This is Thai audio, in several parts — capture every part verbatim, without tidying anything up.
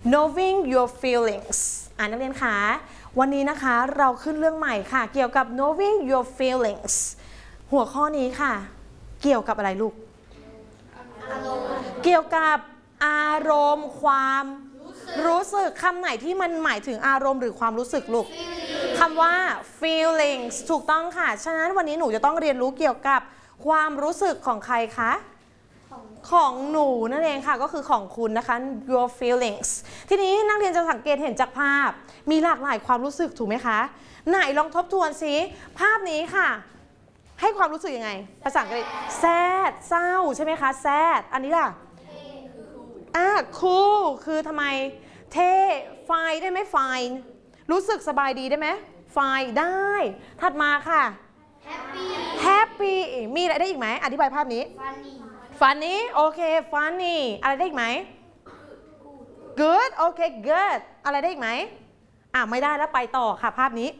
knowing your feelings อ่านักเรียนคะวันนี้นะคะเราขึ้นเรื่องใหม่ค่ะเกี่ยวกับ knowing your feelings หัวข้อนี้ค่ะเกี่ยวกับอะไรลูกเกี่ยวกับอารมณ์ความรู้สึกคำไหนที่มันหมายถึงอารมณ์หรือความรู้สึกลูกคำว่า feelings ถูกต้องค่ะฉะนั้นวันนี้หนูจะต้องเรียนรู้เกี่ยวกับความรู้สึกของใครคะของหนูนั่นเองค่ะก็คือของคุณนะคะ your feelings ทีนี้นักเรียนจะสังเกตเห็นจากภาพมีหลากหลายความรู้สึกถูกไหมคะไหนลองทบทวนซิภาพนี้ค่ะให้ความรู้สึกยังไงภาษาอังกฤษ sad เศร้าใช่ไหมคะ sad อันนี้ล่ะอ่ะ cool คือทำไมเท่ fine ได้ไหม fine รู้สึกสบายดีได้ไหม fine ได้ถัดมาค่ะ happy happy มีอะไรได้อีกไหมอธิบายภาพนี้ funny funny โอเค funny อะไรได้อีกไหม good โอเค good อะไรได้อีกไหมอ่ะไม่ได้แล้วไปต่อค่ะภาพนี้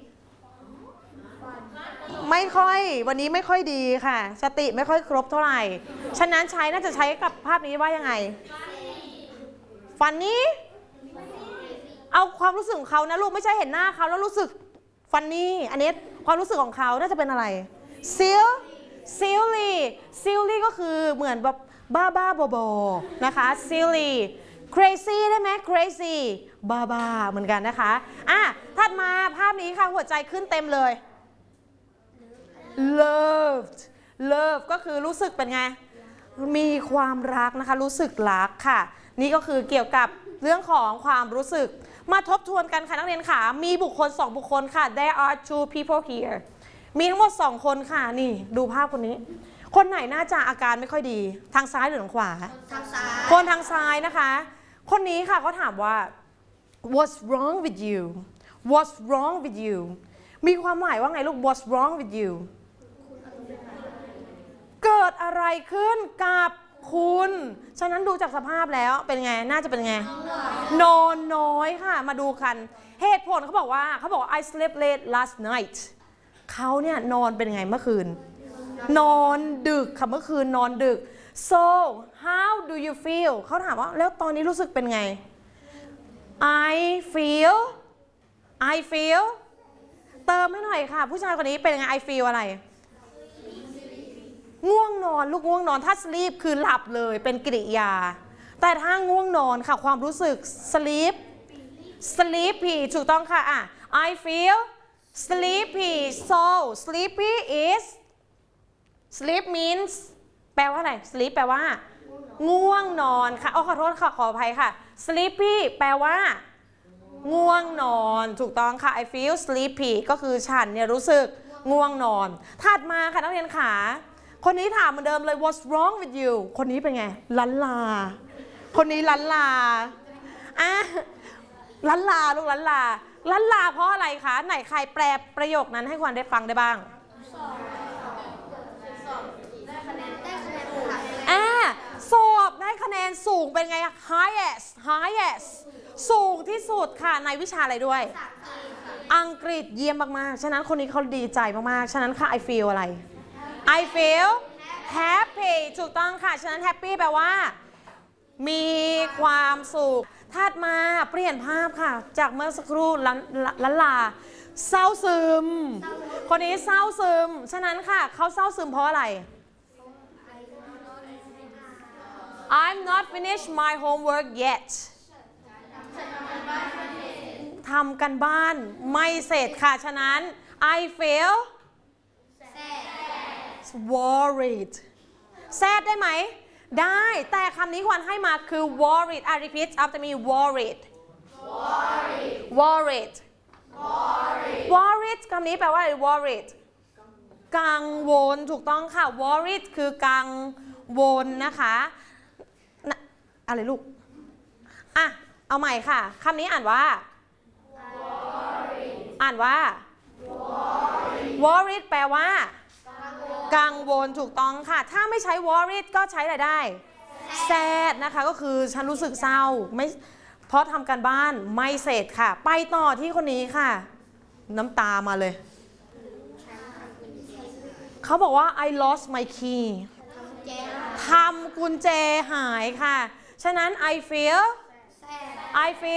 ไม่ค่อยวันนี้ไม่ค่อยดีค่ะสติไม่ค่อยครบเท่าไหร่ฉะนั้นใช้น่าจะใช้กับภาพนี้ว่ายังไง funny เอาความรู้สึกของเขานะลูกไม่ใช่เห็นหน้าเขาแล้วรู้สึก funny อันนี้ความรู้สึกของเขาน่าจะเป็นอะไร silly silly silly ก็คือเหมือนแบบบ้าบ้าบอบนะคะ silly crazy ได้ไหม crazy บ้าบ้าเหมือนกันนะคะอ่ะถัดมาภาพนี้ค่ะหัวใจขึ้นเต็มเลย loved love ก็คือรู้สึกเป็นไงมีความรักนะคะรู้สึกรักค่ะนี่ก็คือเกี่ยวกับเรื่องของความรู้สึกมาทบทวนกันค่ะนักเรียนค่ะมีบุคคลสองบุคคลค่ะ there are two people here มีทั้งหมดสองคนค่ะนี่ดูภาพคนนี้คนไหนน่าจะอาการไม่ค่อยดีทางซ้ายหรือทางขวาทางซ้ายคนทางซ้ายนะคะคนนี้ค่ะเขาถามว่า what's wrong with you what's wrong with you มีความหมายว่าไงลูก what's wrong with you เกิดอะไรขึ้นกับคุณฉะนั้นดูจากสภาพแล้วเป็นไงน่าจะเป็นไงนอนน้อยค่ะมาดูกันเหตุผลเขาบอกว่าเขาบอก I slept late last night เขาเนี่ยนอนเป็นไงเมื่อคืนนอนดึกค่ะเมื่อคืนนอนดึก so how do you feel เขาถามว่าแล้วตอนนี้รู้สึกเป็นไง I feel I feel เติมให้หน่อยค่ะผู้ชายคนนี้เป็นไง I feel อะไรง่วงนอนลูกง่วงนอนถ้า sleep คือหลับเลยเป็นกริยาแต่ถ้าง่วงนอนค่ะความรู้สึก sleep sleepy ถูกต้องค่ะอ่ะ I feel sleepy so sleepy is sleep means แปลว่าอะไร sleep แปลว่าง่วงนอนค่ะอ๋อขอโทษค่ะขออภัยค่ะ sleepy แปลว่าง่วงนอนถูกต้องค่ะ I feel sleepy ก็คือฉันเนี่ยรู้สึกง่วงนอนถัดมาค่ะนักเรียนขาคนนี้ถามเหมือนเดิมเลย what's wrong with you คนนี้เป็นไงลันลาคนนี้ลันลาอ่ะลันลาลูกลันลาลันลาเพราะอะไรคะไหนใครแปลประโยคนั้นให้ความได้ฟังได้บ้างอ่ะสอบได้คะแนนสูงเป็นไง highest highest สูงที่สุดค่ะในวิชาอะไรด้วยอังกฤษเยี่ยมมากๆฉะนั้นคนนี้เขาดีใจมากๆฉะนั้นค่ะ I feel อะไรI feel happy ถูกต้องค่ะฉะนั้น happy แปลว่ามีความสุขถัดมาเปลี่ยนภาพค่ะจากเมื่อสักครู่ลันลันลาเศร้าซึมคนนี้เศร้าซึมฉะนั้นค่ะเขาเศร้าซึมเพราะอะไร I'm not finished my homework yet ทำกันบ้านไม่เสร็จค่ะฉะนั้น I feel worried sad ได้ไหมได้แต่คำนี้ควรให้มาคือ worried I repeat after me worried worried worried คำนี้แปลว่าอะไร worried กังวลถูกต้องค่ะ worried คือกังวลนะคะอะไรลูกอ่ะเอาใหม่ค่ะคำนี้อ่านว่า อ่านว่า worried แปลว่ากังวลถูกต้องค่ะถ้าไม่ใช้ worried ก็ใช้อะไรได้ sad นะคะก็คือฉันรู้สึกเศร้าไม่เพราะทำการบ้านไม่เสร็จค่ะไปต่อที่คนนี้ค่ะน้ำตามาเลยเขาบอกว่า I lost my key ทำกุญแจหายค่ะฉะนั้น I feel I feel